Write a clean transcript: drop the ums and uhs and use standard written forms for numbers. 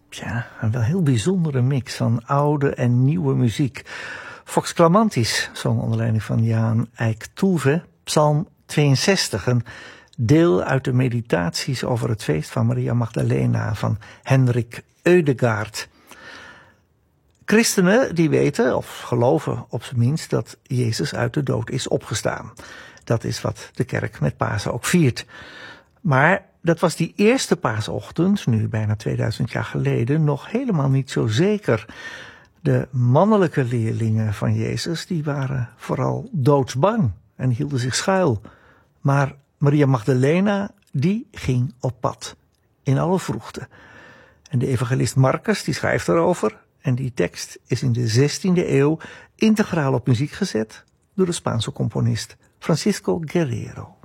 Ja, een wel heel bijzondere mix van oude en nieuwe muziek. Vox Clamantis zong onder leiding van Jaan Eijk-Toeve Psalm 62, een deel uit de meditaties over het feest van Maria Magdalena van Hendrik Eudegaard. Christenen die weten, of geloven op zijn minst, dat Jezus uit de dood is opgestaan. Dat is wat de kerk met Pasen ook viert. Maar dat was die eerste paasochtend, nu bijna 2000 jaar geleden, nog helemaal niet zo zeker. De mannelijke leerlingen van Jezus, die waren vooral doodsbang en hielden zich schuil. Maar Maria Magdalena, die ging op pad, in alle vroegte. En de evangelist Marcus, die schrijft erover, en die tekst is in de 16e eeuw integraal op muziek gezet door de Spaanse componist Francisco Guerrero.